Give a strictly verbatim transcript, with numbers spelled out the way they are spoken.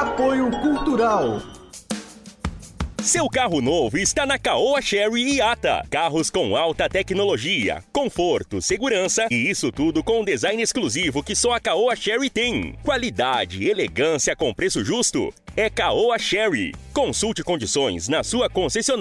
Apoio Cultural. Seu carro novo está na Caoa Chery Iata. Carros com alta tecnologia, conforto, segurança e isso tudo com um design exclusivo que só a Caoa Chery tem. Qualidade e elegância com preço justo é Caoa Chery. Consulte condições na sua concessionária.